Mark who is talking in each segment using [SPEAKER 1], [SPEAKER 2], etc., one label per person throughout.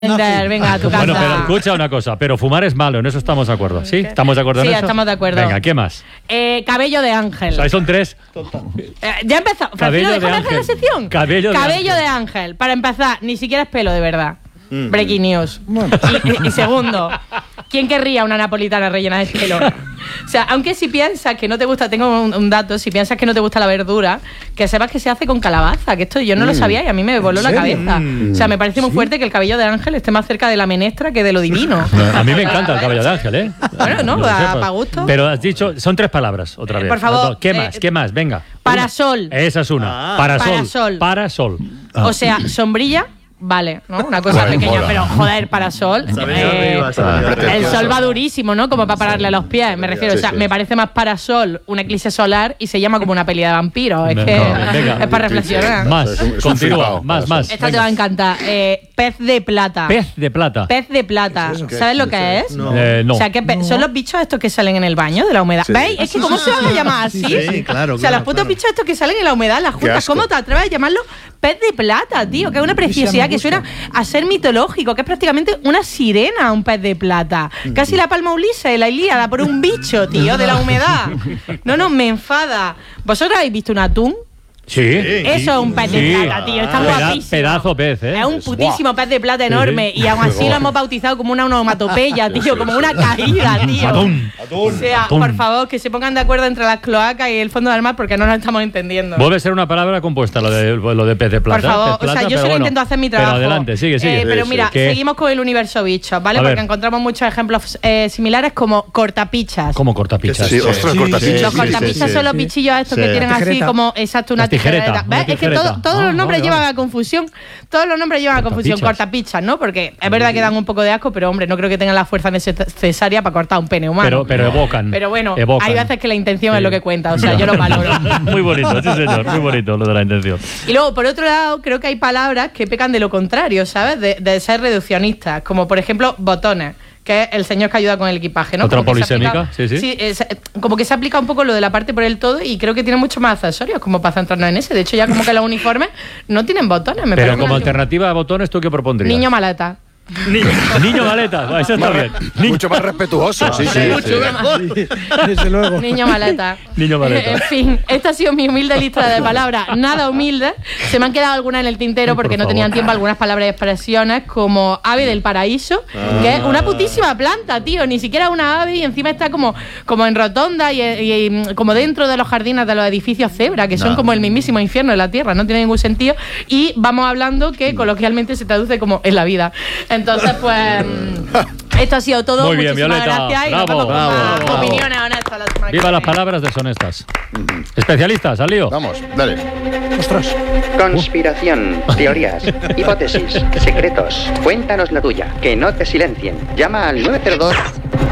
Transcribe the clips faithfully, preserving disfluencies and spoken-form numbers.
[SPEAKER 1] Venga, a tu casa.
[SPEAKER 2] Bueno, pero escucha una cosa, pero fumar es malo, en eso estamos de acuerdo, ¿sí? ¿Estamos de acuerdo
[SPEAKER 1] sí,
[SPEAKER 2] en eso?
[SPEAKER 1] Sí, estamos de acuerdo.
[SPEAKER 2] Venga, ¿qué más?
[SPEAKER 1] Eh, cabello de ángel.
[SPEAKER 2] O sea, son tres.
[SPEAKER 1] Eh, ya empezó.
[SPEAKER 2] Cabello
[SPEAKER 1] Francino,
[SPEAKER 2] de
[SPEAKER 1] déjame hacer la
[SPEAKER 2] ángel.
[SPEAKER 1] sección.
[SPEAKER 2] Cabello de
[SPEAKER 1] Cabello
[SPEAKER 2] ángel.
[SPEAKER 1] de ángel. Para empezar, ni siquiera es pelo de verdad.
[SPEAKER 3] Mm.
[SPEAKER 1] Breaking news.
[SPEAKER 3] Bueno.
[SPEAKER 1] Y, y- y segundo, ¿quién querría una napolitana rellena de pelo? O sea, aunque si piensas que no te gusta, tengo un, un dato, si piensas que no te gusta la verdura, que sepas que se hace con calabaza, que esto yo no lo sabía y a mí me voló la cabeza. O sea, me parece muy fuerte que el cabello de ángel esté más cerca de la menestra que de lo divino.
[SPEAKER 2] A mí me encanta el cabello de ángel, ¿eh?
[SPEAKER 1] Bueno, no,
[SPEAKER 2] Lo
[SPEAKER 1] pa-
[SPEAKER 2] sepas.
[SPEAKER 1] pa' gusto.
[SPEAKER 2] Pero has dicho, son tres palabras, otra
[SPEAKER 1] Eh,
[SPEAKER 2] vez.
[SPEAKER 1] por favor,
[SPEAKER 2] Dos. ¿Qué
[SPEAKER 1] eh,
[SPEAKER 2] más? ¿Qué más? Venga.
[SPEAKER 1] Parasol.
[SPEAKER 2] Esa es una.
[SPEAKER 3] Ah.
[SPEAKER 2] Parasol.
[SPEAKER 1] Parasol.
[SPEAKER 2] Parasol.
[SPEAKER 1] O sea, sombrilla, vale, ¿no? Una cosa
[SPEAKER 2] Bueno,
[SPEAKER 1] pequeña,
[SPEAKER 2] mola.
[SPEAKER 1] pero joder, parasol.
[SPEAKER 3] Se ha venido
[SPEAKER 1] eh,
[SPEAKER 3] arriba, se ha venido arriba.
[SPEAKER 1] el sol va durísimo, ¿no? Como para pararle a los pies, me refiero.
[SPEAKER 3] Sí,
[SPEAKER 1] O sea,
[SPEAKER 3] sí.
[SPEAKER 1] me parece más Parasol un eclipse solar y se llama como una peli de vampiros. Es que
[SPEAKER 2] Venga, venga.
[SPEAKER 1] es para reflexionar.
[SPEAKER 2] Más.
[SPEAKER 4] Es un- es un
[SPEAKER 2] Continúa.
[SPEAKER 4] flipao,
[SPEAKER 2] Más,
[SPEAKER 4] Parasol.
[SPEAKER 2] más.
[SPEAKER 1] Esta te
[SPEAKER 2] Venga.
[SPEAKER 1] va a encantar. Eh, pez de plata.
[SPEAKER 2] Pez de plata.
[SPEAKER 1] Pez de plata. ¿Sabes lo que es?
[SPEAKER 3] No.
[SPEAKER 2] Eh, no.
[SPEAKER 1] O sea, que pe- son los bichos estos que salen en el baño de la humedad.
[SPEAKER 4] Sí.
[SPEAKER 1] ¿Veis? Es que ¿cómo se van a llamar así?
[SPEAKER 3] Sí, claro,
[SPEAKER 1] O sea,
[SPEAKER 3] claro,
[SPEAKER 1] los putos
[SPEAKER 3] claro.
[SPEAKER 1] bichos estos que salen en la humedad, las juntas,
[SPEAKER 4] asco.
[SPEAKER 1] ¿cómo te atreves a llamarlo pez de plata, tío? Que es una preciosidad que suena a ser mitológico, que es prácticamente una sirena, un pez de plata. Casi la palma Ulises, la Ilíada, por un bicho, tío, de la humedad. No, no, me enfada. ¿Vosotros habéis visto un atún?
[SPEAKER 2] Sí.
[SPEAKER 1] Eso es un pez de
[SPEAKER 2] Sí.
[SPEAKER 1] plata, tío. Está
[SPEAKER 2] Peda-
[SPEAKER 1] guapísimo.
[SPEAKER 2] pedazo pez, ¿eh?
[SPEAKER 1] Es un putísimo pez de plata enorme.
[SPEAKER 2] sí.
[SPEAKER 1] Y aún así lo hemos bautizado como una onomatopeya, tío. Como una caída, tío.
[SPEAKER 2] Atún.
[SPEAKER 1] O sea,
[SPEAKER 2] Atún.
[SPEAKER 1] por favor, que se pongan de acuerdo entre las cloacas y el fondo del mar porque no nos estamos entendiendo.
[SPEAKER 2] Vuelve a ser una palabra compuesta lo de, lo de pez de plata.
[SPEAKER 1] Por favor,
[SPEAKER 2] pez plata,
[SPEAKER 1] o sea, yo
[SPEAKER 2] pero
[SPEAKER 1] solo
[SPEAKER 2] bueno.
[SPEAKER 1] intento hacer mi trabajo.
[SPEAKER 2] Pero adelante, sigue, sigue.
[SPEAKER 1] Eh, pero
[SPEAKER 4] Sí,
[SPEAKER 1] mira,
[SPEAKER 2] sí. ¿Qué?
[SPEAKER 1] seguimos con el universo bichos, ¿vale?
[SPEAKER 2] A
[SPEAKER 1] Porque
[SPEAKER 2] ver.
[SPEAKER 1] encontramos muchos ejemplos eh, similares como cortapichas.
[SPEAKER 2] ¿Cómo cortapichas?
[SPEAKER 4] Sí, ostras,
[SPEAKER 3] Sí,
[SPEAKER 4] cortapichas.
[SPEAKER 1] Los
[SPEAKER 3] sí,
[SPEAKER 1] cortapichas
[SPEAKER 3] sí,
[SPEAKER 1] son los
[SPEAKER 3] sí.
[SPEAKER 1] bichillos estos
[SPEAKER 2] Sí.
[SPEAKER 1] que tienen así
[SPEAKER 3] Tijereta.
[SPEAKER 1] como, exacto, una
[SPEAKER 2] Las tijeretas,
[SPEAKER 1] tijereta.
[SPEAKER 2] una
[SPEAKER 1] ¿Ves? Es que
[SPEAKER 2] tijereta.
[SPEAKER 1] todo- todos
[SPEAKER 2] Ah,
[SPEAKER 1] los nombres
[SPEAKER 2] vale,
[SPEAKER 1] llevan
[SPEAKER 2] vale.
[SPEAKER 1] a confusión. Todos los nombres llevan a confusión.
[SPEAKER 2] Cortapichas.
[SPEAKER 1] Cortapichas, ¿no? Porque es verdad que dan un poco de asco, pero hombre, no creo que tengan la fuerza necesaria para cortar un pene humano.
[SPEAKER 2] Pero, pero evocan.
[SPEAKER 1] Pero bueno,
[SPEAKER 2] evocan.
[SPEAKER 1] hay veces que la intención
[SPEAKER 2] Sí.
[SPEAKER 1] es lo que cuenta, o sea, yo lo valoro.
[SPEAKER 2] Muy bonito, sí señor, muy bonito lo de la intención.
[SPEAKER 1] Y luego, por otro lado, creo que hay palabras que pecan de lo contrario, ¿sabes? De, de ser reduccionistas, como por ejemplo botones, que es el señor que ayuda con el equipaje, ¿no?
[SPEAKER 2] Otra
[SPEAKER 1] Como que se
[SPEAKER 2] polisémica,
[SPEAKER 1] aplica-
[SPEAKER 2] sí, sí.
[SPEAKER 1] es- como que se aplica un poco lo de la parte por el todo y creo que tiene muchos más accesorios, como para centrarnos en ese. De hecho, ya como que los uniformes no tienen botones, me
[SPEAKER 2] Pero
[SPEAKER 1] parece
[SPEAKER 2] como
[SPEAKER 1] una-
[SPEAKER 2] alternativa a botones, ¿tú qué propondrías?
[SPEAKER 1] Niño maleta.
[SPEAKER 2] Niño maleta, va, eso está bien. Ni-
[SPEAKER 4] Mucho más respetuoso, sí, sí.
[SPEAKER 1] Mucho
[SPEAKER 4] sí.
[SPEAKER 1] mejor.
[SPEAKER 3] Desde luego.
[SPEAKER 1] Niño maleta.
[SPEAKER 2] Niño maleta.
[SPEAKER 1] En fin, esta ha sido mi humilde lista de palabras, nada humilde. Se me han quedado algunas en el tintero porque
[SPEAKER 2] Por
[SPEAKER 1] no
[SPEAKER 2] favor.
[SPEAKER 1] tenían tiempo algunas palabras y expresiones como ave del paraíso, que es una putísima planta, tío. Ni siquiera una ave y encima está como, como en rotonda y, y- y como dentro de los jardines de los edificios cebra, que son como el mismísimo infierno de la tierra, no tiene ningún sentido. Y vamos hablando que coloquialmente se traduce como en la vida. Entonces, pues. mm, Esto ha sido todo.
[SPEAKER 2] Muy bien,
[SPEAKER 1] Muchísimas
[SPEAKER 2] Violeta.
[SPEAKER 1] gracias y nos
[SPEAKER 2] Bravo,
[SPEAKER 1] vemos con
[SPEAKER 2] bravo,
[SPEAKER 1] más
[SPEAKER 2] bravo.
[SPEAKER 1] opiniones honestas la semana que
[SPEAKER 2] Viva las
[SPEAKER 1] viene.
[SPEAKER 2] palabras deshonestas. Especialistas, al lío.
[SPEAKER 4] Vamos, dale.
[SPEAKER 3] Ostras.
[SPEAKER 5] Conspiración, teorías, hipótesis, secretos. Cuéntanos la tuya, que no te silencien. Llama al nueve cero dos.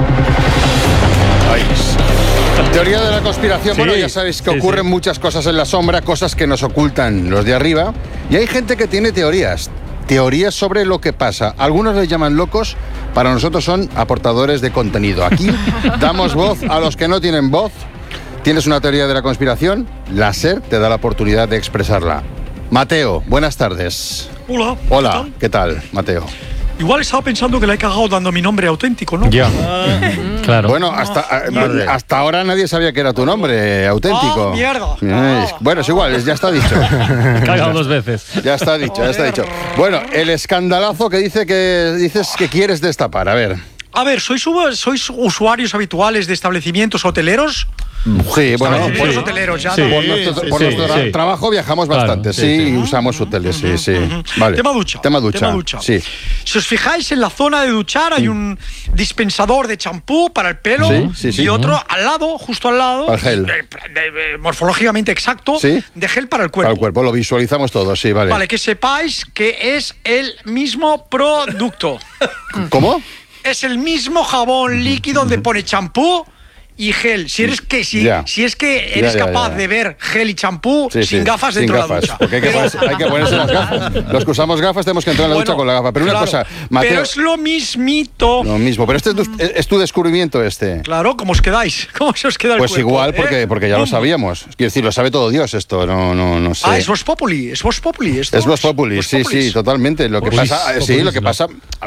[SPEAKER 4] Ahí. Teoría de la conspiración.
[SPEAKER 2] Sí,
[SPEAKER 4] Bueno, ya sabéis que
[SPEAKER 2] sí,
[SPEAKER 4] ocurren
[SPEAKER 2] sí.
[SPEAKER 4] muchas cosas en la sombra, cosas que nos ocultan los de arriba. Y hay gente que tiene teorías. Teorías sobre lo que pasa. Algunos les llaman locos, para nosotros son aportadores de contenido. Aquí damos voz a los que no tienen voz. ¿Tienes una teoría de la conspiración? La SER te da la oportunidad de expresarla. Mateo, buenas tardes.
[SPEAKER 6] Hola.
[SPEAKER 4] Hola,
[SPEAKER 6] ¿qué
[SPEAKER 4] ¿qué tal, Mateo?
[SPEAKER 6] tal? Igual estaba pensando que le he cagado dando mi nombre auténtico, ¿no?
[SPEAKER 2] Ya. Claro.
[SPEAKER 4] Bueno, hasta, eh, hasta ahora nadie sabía que era tu nombre auténtico.
[SPEAKER 6] Ah, mierda.
[SPEAKER 4] Eh,
[SPEAKER 6] Ah.
[SPEAKER 4] Bueno, es igual, es- ya está dicho.
[SPEAKER 2] Cagado dos veces.
[SPEAKER 4] Ya está dicho, ya está dicho. Bueno, el escandalazo que dice que dices que quieres destapar. A ver.
[SPEAKER 6] A ver, ¿sois, u- ¿sois usuarios habituales de establecimientos hoteleros?
[SPEAKER 4] Sí, bueno,
[SPEAKER 6] Establecimientos
[SPEAKER 4] por,
[SPEAKER 6] hoteleros ya,
[SPEAKER 2] Sí.
[SPEAKER 6] ¿no?
[SPEAKER 4] por nuestro, por
[SPEAKER 2] sí,
[SPEAKER 4] nuestro tra-
[SPEAKER 2] sí.
[SPEAKER 4] trabajo viajamos
[SPEAKER 2] Claro,
[SPEAKER 4] bastante,
[SPEAKER 2] sí,
[SPEAKER 4] sí,
[SPEAKER 2] sí.
[SPEAKER 4] y usamos hoteles, sí, sí. Vale.
[SPEAKER 6] Tema ducha.
[SPEAKER 4] Tema ducha.
[SPEAKER 6] Tema ducha.
[SPEAKER 4] Sí.
[SPEAKER 6] Si os fijáis, en la zona de duchar hay un dispensador de champú para el pelo
[SPEAKER 4] Sí, sí, sí.
[SPEAKER 6] y otro al lado, justo al lado,
[SPEAKER 4] Para el gel.
[SPEAKER 6] de- de- de- morfológicamente exacto,
[SPEAKER 4] Sí.
[SPEAKER 6] de gel para el cuerpo.
[SPEAKER 4] Para el cuerpo lo visualizamos todos, sí, vale.
[SPEAKER 6] Vale, que sepáis que es el mismo producto.
[SPEAKER 4] ¿Cómo?
[SPEAKER 6] Es el mismo jabón líquido donde pone champú y gel. Si eres que si,
[SPEAKER 4] Ya.
[SPEAKER 6] si es que eres
[SPEAKER 4] Ya, ya,
[SPEAKER 6] capaz
[SPEAKER 4] ya.
[SPEAKER 6] de ver gel y champú
[SPEAKER 4] Sí,
[SPEAKER 6] sin
[SPEAKER 4] sí,
[SPEAKER 6] gafas
[SPEAKER 4] sin
[SPEAKER 6] dentro de
[SPEAKER 4] gafas,
[SPEAKER 6] la ducha.
[SPEAKER 4] Porque hay que,
[SPEAKER 6] Pero-
[SPEAKER 4] ponerse, hay que ponerse las gafas. Los que usamos gafas tenemos que entrar en la ducha
[SPEAKER 6] Bueno,
[SPEAKER 4] con la gafa. Pero una
[SPEAKER 6] claro,
[SPEAKER 4] cosa, Mateo,
[SPEAKER 6] pero es lo mismito.
[SPEAKER 4] lo mismo. Pero este es tu, es tu descubrimiento este.
[SPEAKER 6] Claro, ¿cómo os quedáis? ¿Cómo se os queda el
[SPEAKER 4] Pues
[SPEAKER 6] cuerpo?
[SPEAKER 4] igual,
[SPEAKER 6] eh?
[SPEAKER 4] porque, porque ya lo
[SPEAKER 6] ¿Cómo?
[SPEAKER 4] sabíamos. Quiero decir, lo sabe todo Dios esto, no, no, no sé.
[SPEAKER 6] Ah, es Vox Populi, es Vox Populi esto.
[SPEAKER 4] Es Vox Populi,
[SPEAKER 6] Vox
[SPEAKER 4] sí,
[SPEAKER 6] Populis.
[SPEAKER 4] sí, totalmente. Lo que
[SPEAKER 2] Populis,
[SPEAKER 4] pasa, sí, lo que
[SPEAKER 2] populismo.
[SPEAKER 4] pasa,